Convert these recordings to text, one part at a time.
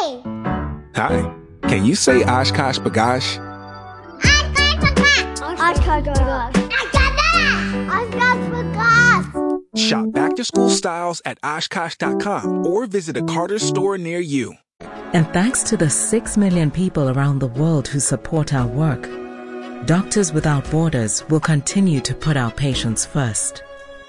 Hi. Can you say Oshkosh B'gosh? Shop back-to-school styles at Oshkosh.com or visit a Carter's store near you. And thanks to the 6 million people around the world who support our work, Doctors Without Borders will continue to put our patients first.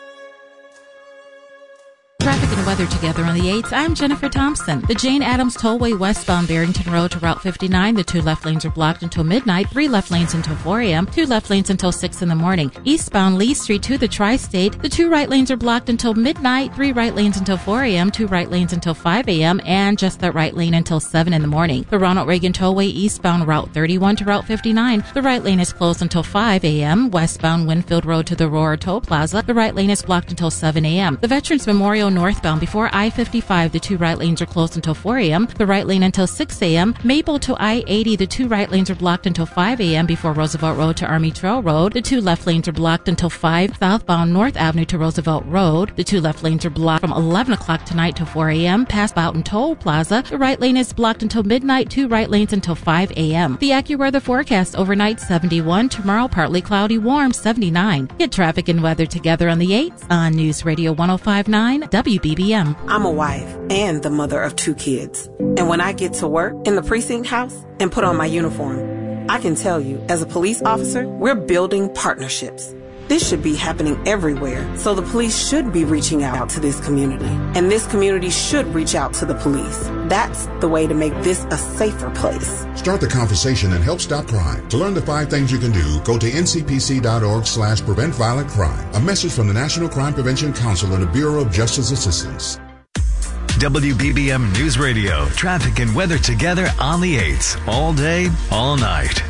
Traffic and weather together on the 8th. I'm Jennifer Thompson. The Jane Addams Tollway westbound Barrington Road to Route 59. The 2 left lanes are blocked until midnight, 3 left lanes until 4 a.m., 2 left lanes until 6 in the morning. Eastbound Lee Street to the Tri-State. The 2 right lanes are blocked until midnight, 3 right lanes until 4 a.m., 2 right lanes until 5 a.m., and just that right lane until 7 in the morning. The Ronald Reagan Tollway eastbound Route 31 to Route 59. The right lane is closed until 5 a.m. Westbound Winfield Road to the Aurora Toll Plaza. The right lane is blocked until 7 a.m. The Veterans Memorial northbound before I-55, the 2 right lanes are closed until 4 a.m., the right lane until 6 a.m. Maple to I-80, the 2 right lanes are blocked until 5 a.m. before Roosevelt Road to Army Trail Road. The 2 left lanes are blocked until 5. Southbound North Avenue to Roosevelt Road. The 2 left lanes are blocked from 11 o'clock tonight to 4 a.m. Past Boughton Toll Plaza. The right lane is blocked until midnight, 2 right lanes until 5 a.m. The AccuWeather forecast overnight 71, tomorrow partly cloudy, warm 79. Get traffic and weather together on the 8th on News Radio 105.9 WBBM. I'm a wife and the mother of 2 kids. And when I get to work in the precinct house and put on my uniform, I can tell you, as a police officer, we're building partnerships. This should be happening everywhere, so the police should be reaching out to this community. And this community should reach out to the police. That's the way to make this a safer place. Start the conversation and help stop crime. To learn the 5 things you can do, go to ncpc.org/prevent violent crime. A message from the National Crime Prevention Council and the Bureau of Justice Assistance. WBBM News Radio. Traffic and weather together on the 8th. All day, all night.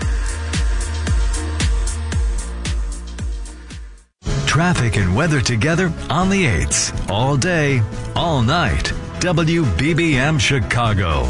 Traffic and weather together on the 8th. All day, all night. WBBM Chicago.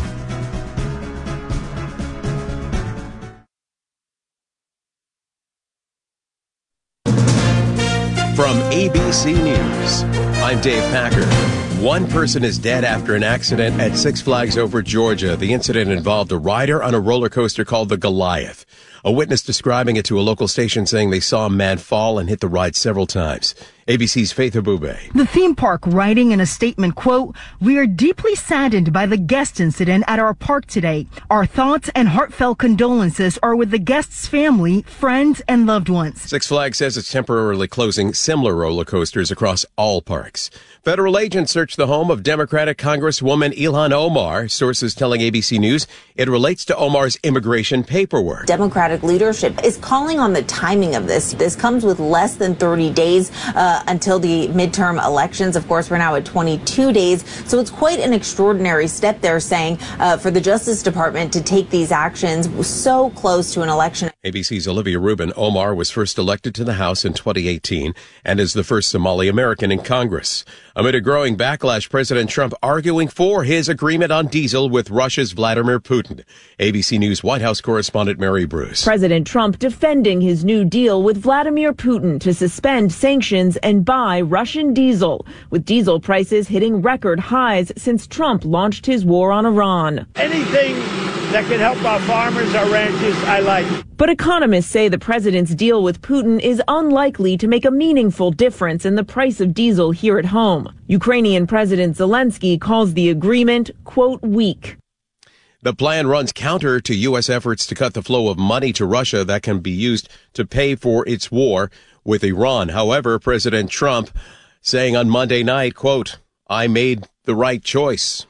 From ABC News, I'm Dave Packer. 1 person is dead after an accident at Six Flags Over Georgia. The incident involved a rider on a roller coaster called the Goliath. A witness describing it to a local station saying they saw a man fall and hit the ride several times. ABC's Faith Abube. The theme park writing in a statement, quote, "We are deeply saddened by the guest incident at our park today. Our thoughts and heartfelt condolences are with the guest's family, friends, and loved ones." Six Flags says it's temporarily closing similar roller coasters across all parks. Federal agents searched the home of Democratic Congresswoman Ilhan Omar. Sources telling ABC News it relates to Omar's immigration paperwork. Democratic leadership is calling on the timing of this. This comes with less than 30 days until the midterm elections. Of course, we're now at 22 days. So it's quite an extraordinary step, they're saying, for the Justice Department to take these actions so close to an election. ABC's Olivia Rubin. Omar was first elected to the House in 2018 and is the first Somali American in Congress. Amid a growing backlash, President Trump arguing for his agreement on diesel with Russia's Vladimir Putin. ABC News White House correspondent Mary Bruce. President Trump defending his new deal with Vladimir Putin to suspend sanctions and buy Russian diesel, with diesel prices hitting record highs since Trump launched his war on Iran. Anything that can help our farmers, our ranchers, I like. But economists say the president's deal with Putin is unlikely to make a meaningful difference in the price of diesel here at home. Ukrainian President Zelensky calls the agreement, quote, weak. The plan runs counter to U.S. efforts to cut the flow of money to Russia that can be used to pay for its war with Iran. However, President Trump saying on Monday night, quote, "I made the right choice."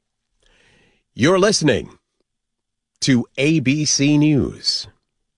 You're listening to ABC News.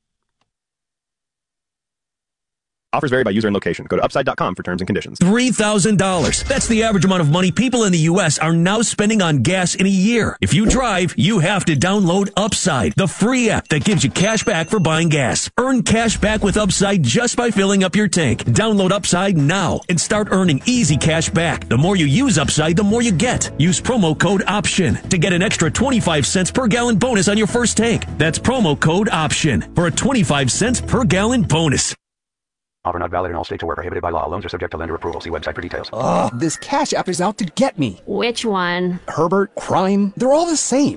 Offers vary by user and location. Go to upside.com for terms and conditions. $3,000. That's the average amount of money people in the U.S. are now spending on gas in a year. If you drive, you have to download Upside, the free app that gives you cash back for buying gas. Earn cash back with Upside just by filling up your tank. Download Upside now and start earning easy cash back. The more you use Upside, the more you get. Use promo code OPTION to get an extra 25 cents per gallon bonus on your first tank. That's promo code OPTION for a 25 cents per gallon bonus. Offer not valid in all states or where prohibited by law. Loans are subject to lender approval. See website for details. Ugh, this Cash App is out to get me. Which one? Herbert, Crime, they're all the same.